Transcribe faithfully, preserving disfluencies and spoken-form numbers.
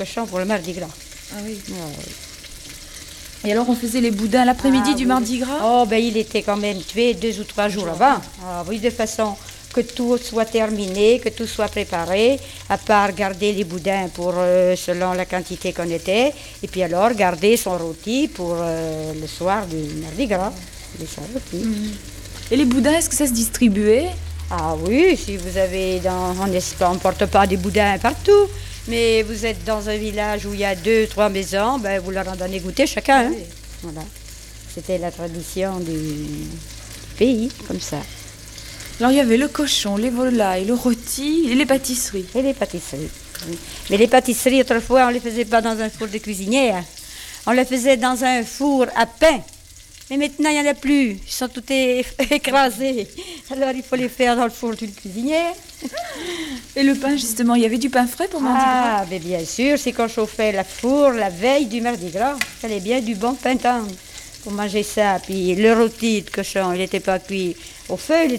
cochon pour le Mardi Gras. Ah oui. Ah, oui. Et alors on faisait les boudins l'après-midi Ah, du oui. Mardi Gras? Oh, ben il était quand même tué deux ou trois jours avant. Ah, oui, de façon que tout soit terminé, que tout soit préparé, à part garder les boudins pour, euh, selon la quantité qu'on était, et puis alors garder son rôti pour euh, le soir du Mardi Gras. Et son rôti. Mmh. Et les boudins, est-ce que ça se distribuait? Ah oui, si vous avez dans... On ne porte pas des boudins partout, mais vous êtes dans un village où il y a deux, trois maisons, ben vous leur en donnez goûter chacun. Hein. Oui. Voilà. C'était la tradition du pays, comme ça. Alors il y avait le cochon, les volailles, le rôti et les pâtisseries. Et les pâtisseries. Oui. Mais les pâtisseries, autrefois, on ne les faisait pas dans un four de cuisinière. On les faisait dans un four à pain. Mais maintenant, il n'y en a plus. Ils sont tous é- écrasés. Alors, il faut les faire dans le four d'une cuisinière. Et le pain, justement, il y avait du pain frais pour Mardi Gras? Ah, mais bien sûr, c'est qu'on chauffait la four la veille du Mardi Gras. Il fallait bien du bon pain tendre pour manger ça. Puis le rôti de cochon, il n'était pas cuit au feu, il